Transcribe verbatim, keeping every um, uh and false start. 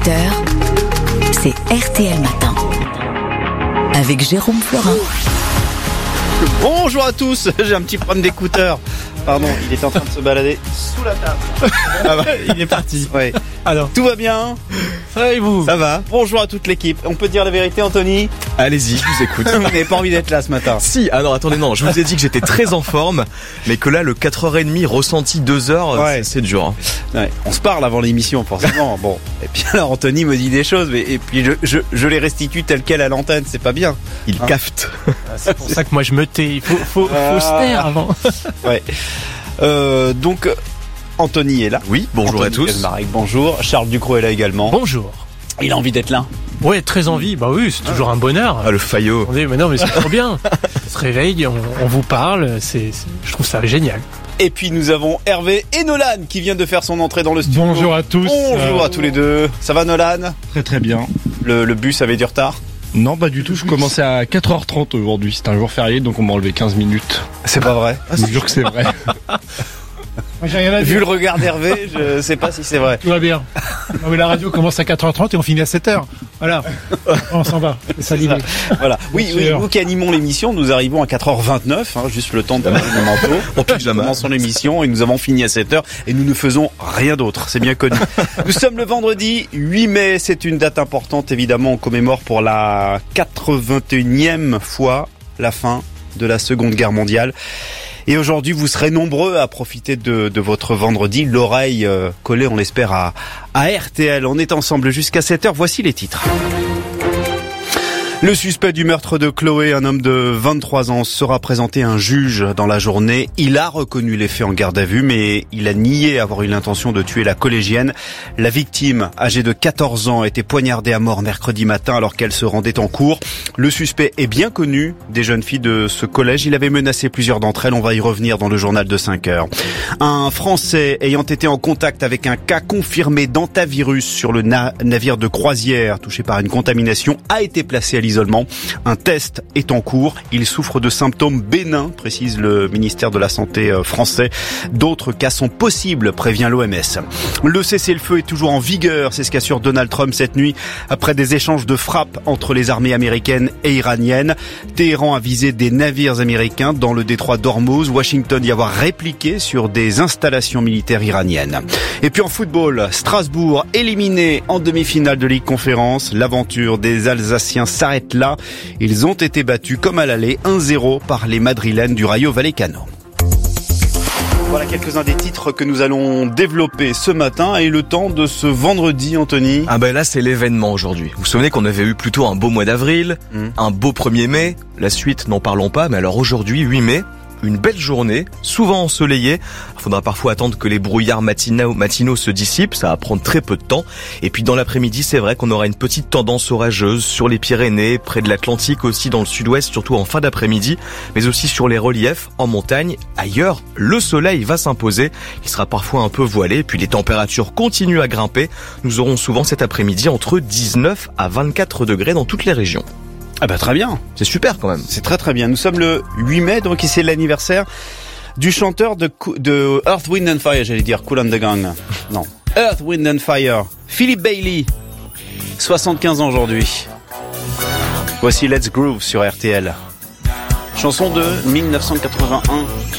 C'est R T L Matin avec Jérôme Florin. Bonjour à tous, j'ai un petit problème d'écouteur. Pardon, il est en train de se balader sous la table. Ah bah, il est parti. Ouais. Alors, Tout va bien? ça va et vous? Ça va. Bonjour à toute l'équipe. On peut dire la vérité, Anthony? Allez-y, je vous écoute. Vous n'avez pas envie d'être là ce matin. Si, alors attendez, non, je vous ai dit que j'étais très en forme, mais que là, le quatre heures trente ressenti deux heures, Ouais. c'est, c'est dur. Hein. Ouais, on se parle avant l'émission, forcément. Bon. Et puis alors, Anthony me dit des choses, mais et puis je, je, je les restitue telles quelles à l'antenne, c'est pas bien. Il Hein. cafte. C'est pour ça que moi je me tais. Il faut, faut, faut Ah. se taire avant. Ouais. Euh, donc, Anthony est là. Oui, bonjour Anthony à tous. Elmarek, bonjour. Charles Ducrot est là également. Bonjour. Il a envie d'être là. Ouais, très envie. Bah oui, c'est toujours un bonheur. Ah, le faillot. Attendez, mais non, mais c'est trop bien. On se réveille, on, on vous parle. C'est, c'est- je trouve ça génial. Et puis nous avons Hervé et Nolan qui viennent de faire son entrée dans le studio. Bonjour à tous. Bonjour Euh, à tous les deux. Ça va, Nolan? Très très bien. Le, le bus avait du retard? Non, pas du tout. Je commençais à quatre heures trente aujourd'hui. C'est un jour férié, donc on m'a enlevé quinze minutes. C'est pas vrai. Je vous jure que c'est vrai. Moi, j'ai rien à Vu le regard d'Hervé, je sais pas si c'est vrai. Tout va bien. Non, mais la radio commence à quatre heures trente et on finit à sept heures. Voilà. On s'en va. C'est ça l'idée. Voilà. Oui, Bien oui, sûr. nous qui animons l'émission, nous arrivons à quatre heures vingt-neuf, hein, juste le temps de mettre le manteau. En Nous pyjama. commençons l'émission et nous avons fini à sept heures et nous ne faisons rien d'autre, c'est bien connu. Nous sommes le vendredi huit mai, c'est une date importante évidemment, on commémore pour la quatre-vingt-unième fois la fin de la Seconde Guerre mondiale. Et aujourd'hui, vous serez nombreux à profiter de, de votre vendredi, l'oreille euh, collée, on l'espère, à, à R T L. On est ensemble jusqu'à sept heures, voici les titres. Le suspect du meurtre de Chloé, un homme de vingt-trois ans, sera présenté à un juge dans la journée. Il a reconnu les faits en garde à vue, mais il a nié avoir eu l'intention de tuer la collégienne. La victime, âgée de quatorze ans, a été poignardée à mort mercredi matin alors qu'elle se rendait en cours. Le suspect est bien connu des jeunes filles de ce collège. Il avait menacé plusieurs d'entre elles. On va y revenir dans le journal de cinq heures. Un Français ayant été en contact avec un cas confirmé d'antavirus sur le na- navire de croisière touché par une contamination a été placé à l'isolement. Un test est en cours. Il souffre de symptômes bénins, précise le ministère de la Santé euh, français. D'autres cas sont possibles, prévient l'O M S. Le cessez-le-feu est toujours en vigueur, c'est ce qu'assure Donald Trump cette nuit, après des échanges de frappes entre les armées américaines et iraniennes. Téhéran a visé des navires américains dans le détroit d'Ormuz. Washington y avoir répliqué sur des installations militaires iraniennes. Et puis en football, Strasbourg éliminé en demi-finale de Ligue Conférence. L'aventure des Alsaciens s'arrête là. Ils ont été battus comme à l'aller un zéro par les Madrilènes du Rayo Vallecano. Voilà quelques-uns des titres que nous allons développer ce matin et le temps de ce vendredi, Anthony. Ah ben là, c'est l'événement aujourd'hui. Vous vous souvenez qu'on avait eu plutôt un beau mois d'avril, Mm. un beau premier mai. La suite, n'en parlons pas, mais alors aujourd'hui, huit mai, une belle journée, souvent ensoleillée. Il faudra parfois attendre que les brouillards matinaux, matinaux se dissipent, ça va prendre très peu de temps. Et puis dans l'après-midi, c'est vrai qu'on aura une petite tendance orageuse sur les Pyrénées, près de l'Atlantique aussi, dans le sud-ouest, surtout en fin d'après-midi, mais aussi sur les reliefs, en montagne. Ailleurs, le soleil va s'imposer, il sera parfois un peu voilé, puis les températures continuent à grimper. Nous aurons souvent cet après-midi entre dix-neuf à vingt-quatre degrés dans toutes les régions. Ah bah très bien, C'est super quand même. c'est très très bien. Nous sommes le huit mai, donc c'est l'anniversaire du chanteur de, Cou- de Earth, Wind and Fire, j'allais dire Kool and the Gang. Non, Earth, Wind and Fire. Philip Bailey, soixante-quinze ans aujourd'hui. Voici Let's Groove sur R T L. Chanson de mille neuf cent quatre-vingt-un.